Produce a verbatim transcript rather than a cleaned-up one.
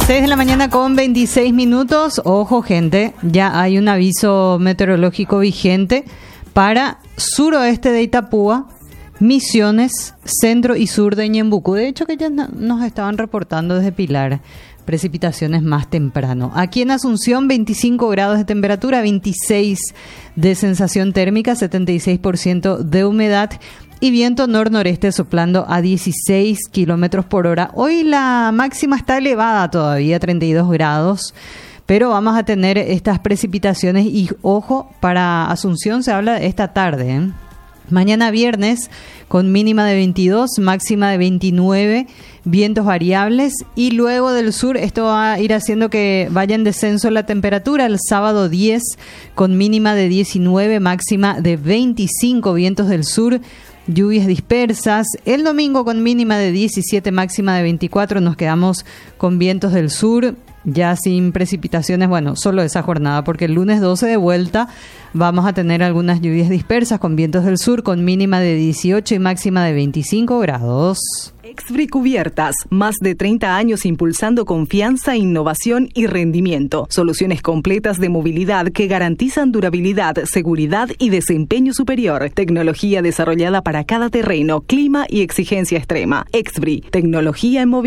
seis de la mañana con veintiséis minutos. Ojo, gente, ya hay un aviso meteorológico vigente para suroeste de Itapúa, Misiones, centro y sur de Ñembucú. De hecho, que ya no, nos estaban reportando desde Pilar precipitaciones más temprano. Aquí en Asunción, veinticinco grados de temperatura, veintiséis de sensación térmica, setenta y seis por ciento de humedad y viento nor-noreste soplando a dieciséis kilómetros por hora. Hoy la máxima está elevada todavía, treinta y dos grados, pero vamos a tener estas precipitaciones y ojo, para Asunción se habla esta tarde, ¿eh? Mañana viernes con mínima de veintidós, máxima de veintinueve, vientos variables y luego del sur esto va a ir haciendo que vaya en descenso la temperatura. El sábado diez con mínima de diecinueve, máxima de veinticinco, vientos del sur, lluvias dispersas. El domingo con mínima de diecisiete, máxima de veinticuatro, nos quedamos con vientos del sur, ya sin precipitaciones, bueno, solo esa jornada, porque el lunes doce de vuelta vamos a tener algunas lluvias dispersas con vientos del sur, con mínima de dieciocho y máxima de veinticinco grados. Exbri Cubiertas, más de treinta años impulsando confianza, innovación y rendimiento. Soluciones completas de movilidad que garantizan durabilidad, seguridad y desempeño superior. Tecnología desarrollada para cada terreno, clima y exigencia extrema. Exbri, tecnología en movilidad.